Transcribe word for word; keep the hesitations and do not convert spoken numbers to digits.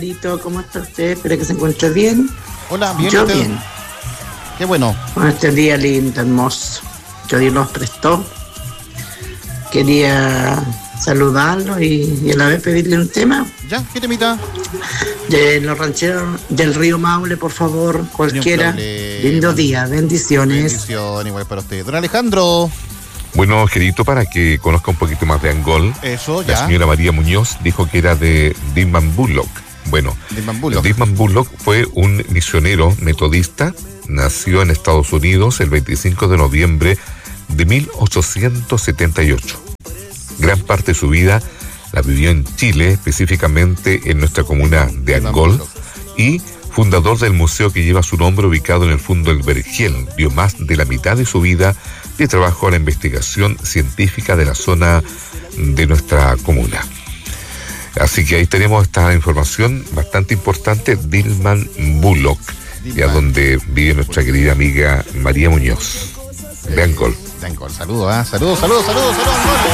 ¿Cómo está usted? Espero que se encuentre bien. Hola, bien. Yo usted? bien. Qué bueno. Con este día lindo, hermoso, que Dios nos prestó. Quería saludarlo y, y a la vez pedirle un tema. ¿Ya? ¿Qué temita? De los rancheros del río Maule, por favor, cualquiera. Lindo día, bendiciones. Bendición, igual para usted. Don Alejandro. Bueno, Gerito, para que conozca un poquito más de Angol, Eso, ya. la señora María Muñoz dijo que era de Disman Bullock. Bueno, Disman Bullock. Disman Bullock fue un misionero metodista, nació en Estados Unidos el veinticinco de noviembre de mil ochocientos setenta y ocho. Gran parte de su vida la vivió en Chile, específicamente en nuestra comuna de Angol, y fundador del museo que lleva su nombre, ubicado en el Fondo del Vergel. Dio más de la mitad de su vida de trabajo a la investigación científica de la zona de nuestra comuna. Así que ahí tenemos esta información bastante importante, Disman Bullock, ya donde vive nuestra querida amiga María Muñoz, de Angol. De Angol, saludos, ¿eh? Saludos, saludos, saludos, saludos, Angol.